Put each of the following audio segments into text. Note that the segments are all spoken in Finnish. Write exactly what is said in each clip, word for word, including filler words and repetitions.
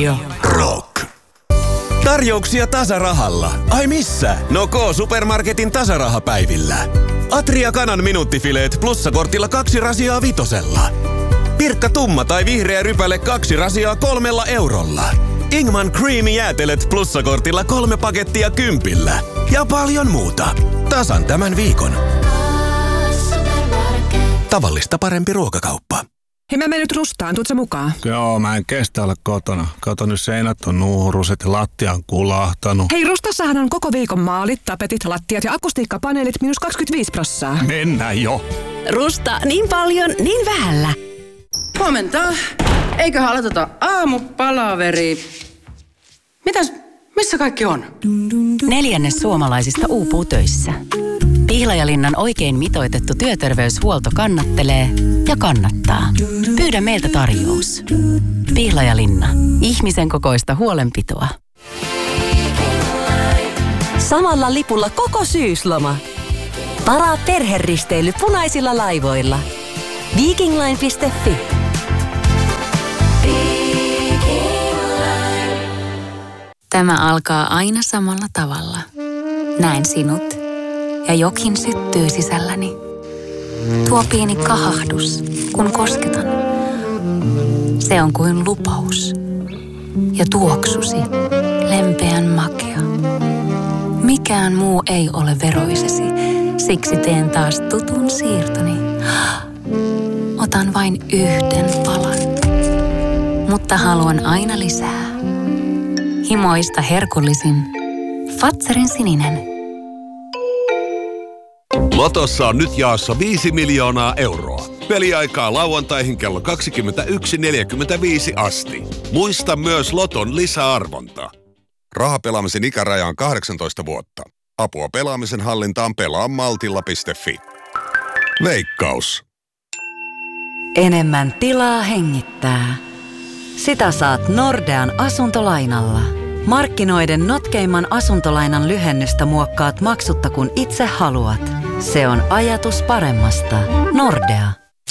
Radio. Rock. Tarjouksia tasarahalla. Ai missä? No K-Supermarketin tasarahapäivillä. Atria kanan minuuttifileet plussakortilla kaksi rasiaa vitosella. Pirkka tumma tai vihreä rypäle kaksi rasiaa kolmella eurolla. Ingman Creamy jäätelet plussakortilla kolme pakettia kympillä. Ja paljon muuta. Tasan tämän viikon. Tavallista parempi ruokakauppa. Hei, mä menen nyt Rustaan. Tuutko mukaan? Joo, mä en kestä olla kotona. Kato, nyt seinät on nuuruset ja lattia on kulahtanut. Hei, Rustassahan on koko viikon maalit, tapetit, lattiat ja akustiikkapaneelit miinus kaksikymmentäviisi prosenttia. Mennään jo. Rusta, niin paljon, niin vähällä. Huomenta. Eiköhän aloiteta aamupalaveri. Mitäs, missä kaikki on? Neljännes suomalaisista uupuu töissä. Pihlajalinnan oikein mitoitettu työterveyshuolto kannattelee ja kannattaa. Pyydä meiltä tarjous. Pihlajalinna. Ihmisen kokoista huolenpitoa. Samalla lipulla koko syysloma. Varaa perheristeily punaisilla laivoilla. Vikingline piste fi. Tämä alkaa aina samalla tavalla. Näen sinut. Ja jokin syttyy sisälläni. Tuo pieni kahahdus, kun kosketan. Se on kuin lupaus. Ja tuoksusi, lempeän makea. Mikään muu ei ole veroisesi, siksi teen taas tutun siirtoni. Otan vain yhden palan, mutta haluan aina lisää. Himoista herkullisin, Fazerin sininen. Lotossa on nyt jaossa viisi miljoonaa euroa. Peliaikaa lauantaihin kello kaksikymmentäyksi neljäkymmentäviisi asti. Muista myös Loton lisäarvonta. Rahapelaamisen ikäraja on kahdeksantoista vuotta. Apua pelaamisen hallintaan pelaa maltilla piste fi. Veikkaus. Enemmän tilaa hengittää. Sitä saat Nordean asuntolainalla. Markkinoiden notkeimman asuntolainan lyhennystä muokkaat maksutta kun itse haluat. Se on ajatus paremmasta. Nordea.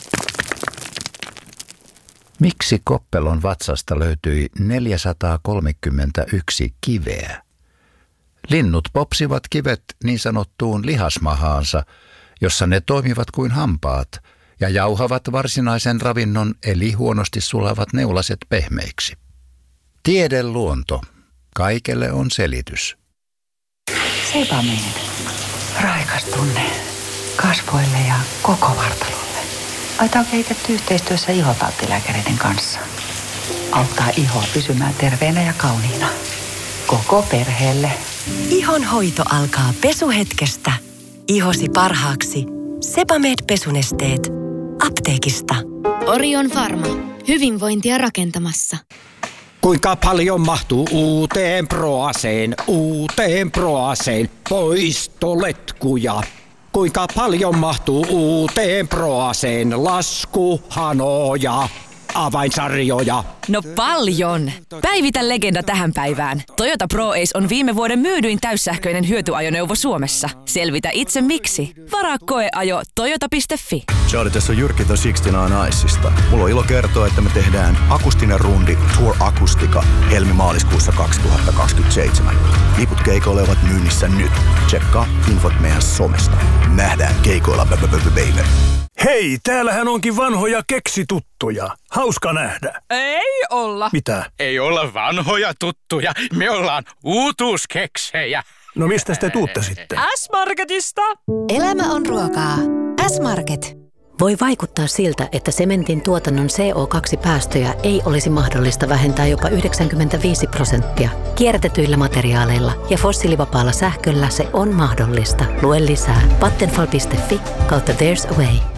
Miksi Koppelon vatsasta löytyi neljäsataakolmekymmentäyksi kiveä? Linnut popsivat kivet niin sanottuun lihasmahaansa, jossa ne toimivat kuin hampaat ja jauhavat varsinaisen ravinnon eli huonosti sulavat neulaset pehmeiksi. Tiedeluonto. Kaikelle on selitys. Sebamed. Raikas tunne kasvoille ja koko vartalolle. Aita on kehitetty yhteistyössä ihotauttilääkäreiden kanssa. Auttaa ihoa pysymään terveenä ja kauniina. Koko perheelle. Ihon hoito alkaa pesuhetkestä. Ihosi parhaaksi. Sebamed pesunesteet. Apteekista. Orion Pharma. Hyvinvointia rakentamassa. Kuinka paljon mahtuu uuteen Proaseen, uuteen Proaseen, poistoletkuja? Kuinka paljon mahtuu uuteen Proaseen, laskuhanoja, avainsarjoja? No paljon! Päivitä legenda tähän päivään. Toyota ProAce on viime vuoden myydyin täyssähköinen hyötyajoneuvo Suomessa. Selvitä itse miksi. Varaa koeajo toyota piste fi. Charlie, tässä on Jyrki The kuusikymmentäyhdeksän Icesta. Mulla on ilo kertoa, että me tehdään akustinen rundi Tour Akustika helmi-maaliskuussa kaksituhattakaksikymmentäseitsemän. Liput keikoille ovat myynnissä nyt. Tsekkaa infot meidän somesta. Nähdään keikoilla, baby. Hei, täällähän onkin vanhoja keksituttuja. Hauska nähdä. Ei olla. Mitä? Ei olla vanhoja tuttuja. Me ollaan uutuuskeksejä. No mistä te tuutte sitten? S-Marketista. Elämä on ruokaa. S-Market. Voi vaikuttaa siltä, että sementin tuotannon C O kaksi päästöjä ei olisi mahdollista vähentää jopa yhdeksänkymmentäviisi prosenttia. Kierrätetyillä materiaaleilla ja fossiilivapaalla sähköllä se on mahdollista. Lue lisää vattenfall piste fi kautta there's a way.